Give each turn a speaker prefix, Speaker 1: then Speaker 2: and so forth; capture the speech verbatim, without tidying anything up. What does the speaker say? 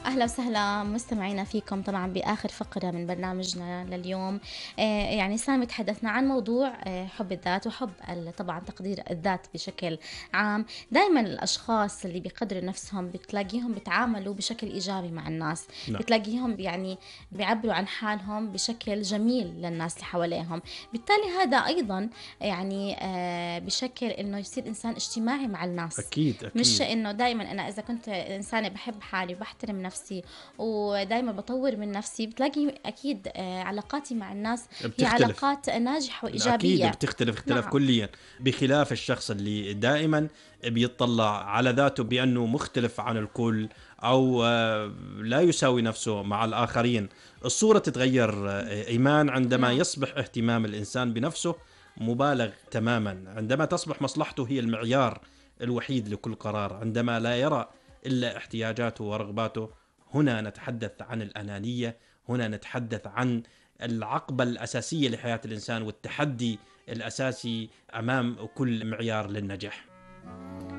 Speaker 1: أهلا وسهلا مستمعينا فيكم طبعا بآخر فقرة من برنامجنا لليوم. آه، يعني سامي تحدثنا عن موضوع آه، حب الذات وحب ال- طبعا تقدير الذات بشكل عام. دائما الأشخاص اللي بيقدروا نفسهم بتلاقيهم بيتعاملوا بشكل إيجابي مع الناس،
Speaker 2: نعم.
Speaker 1: بتلاقيهم يعني بيعبروا عن حالهم بشكل جميل للناس اللي حواليهم. بالتالي هذا أيضا يعني آه، بشكل إنه يصير إنسان اجتماعي مع الناس.
Speaker 2: أكيد
Speaker 1: مش
Speaker 2: أكيد.
Speaker 1: إنه دايما أنا إذا كنت إنسانة بحب حالي وبحترم نفسي ودايما بطور من نفسي، بتلاقي أكيد آه، علاقاتي مع الناس هي
Speaker 2: بتختلف.
Speaker 1: علاقات ناجحة
Speaker 2: أكيد
Speaker 1: وإيجابية.
Speaker 2: بتختلف اختلاف
Speaker 1: نعم.
Speaker 2: كليا، بخلاف الشخص اللي دائما بيطلع على ذاته بأنه مختلف عن الكل، أو آه، لا يساوي نفسه مع الآخرين. الصورة تتغير آه، إيمان عندما
Speaker 1: نعم.
Speaker 2: يصبح اهتمام الإنسان بنفسه مبالغ تماما، عندما تصبح مصلحته هي المعيار الوحيد لكل قرار، عندما لا يرى إلا احتياجاته ورغباته. هنا نتحدث عن الأنانية، هنا نتحدث عن العقبة الأساسية لحياة الإنسان والتحدي الأساسي أمام كل معيار للنجاح.